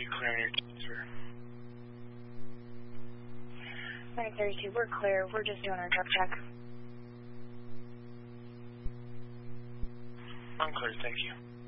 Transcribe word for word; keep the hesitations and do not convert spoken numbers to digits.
clearing your transfer? nine thirty-two, we're clear. We're just doing our drug check. I'm clear, thank you.